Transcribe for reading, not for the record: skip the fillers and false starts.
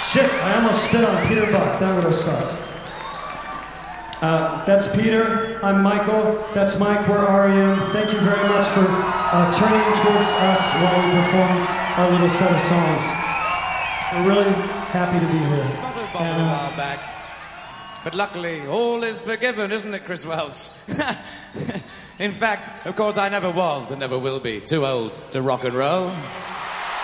Shit, I almost spit on Peter Buck. That would have sucked. That's Peter. I'm Michael. That's Mike. We're REM. Thank you very much for turning towards us while we perform our little set of songs. We're really happy to be here. And, a while back. But luckily, all is forgiven, isn't it, Chris Welch? In fact, of course, I never was and never will be too old to rock and roll.